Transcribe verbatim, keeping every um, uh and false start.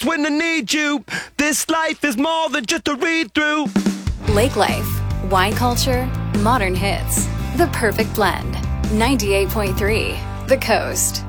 that's when I need you. This life is more than just a read-through. Lake Life, wine culture, modern hits. The perfect blend. ninety-eight point three, The Coast.